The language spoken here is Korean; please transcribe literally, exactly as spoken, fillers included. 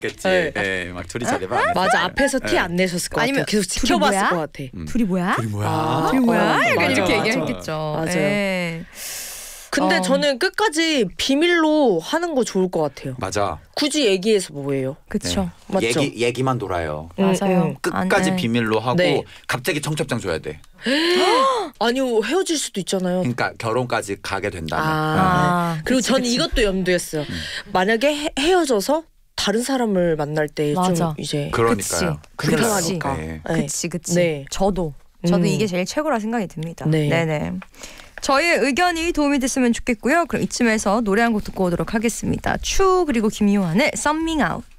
겠지. 네. 예, 막 둘이 잘해봐. 안 맞아 했어요. 앞에서 티 예. 안 내셨을 것 아니면 같아요. 계속 둘이 지켜봤을 뭐야? 것 같아. 음. 둘이 뭐야? 둘이 뭐야? 아, 둘이 뭐야? 어, 약간 맞아, 이렇게 맞아. 얘기했겠죠. 맞아요. 예. 근데 어. 저는 끝까지 비밀로 하는 거 좋을 것 같아요. 맞아. 굳이 얘기해서 뭐예요? 그쵸. 네. 맞죠? 얘기 얘기만 돌아요. 음, 맞아요. 음. 끝까지 안, 네. 비밀로 하고 네. 갑자기 청첩장 줘야 돼. 아니요 헤어질 수도 있잖아요. 그러니까 결혼까지 가게 된다면. 아, 아, 그리고 그치, 저는 그치. 이것도 염두했어요. 만약에 헤, 헤어져서 다른 사람을 만날 때 좀 맞아. 이제 그러니까요. 그치. 큰일 나요. 불편하니까. 네. 네. 그치 그치. 네. 저도 저도 음. 이게 제일 최고라 생각이 듭니다. 네. 네네. 저희의 의견이 도움이 됐으면 좋겠고요. 그럼 이쯤에서 노래 한 곡 듣고 오도록 하겠습니다. 추 그리고 김요한의 Something Out.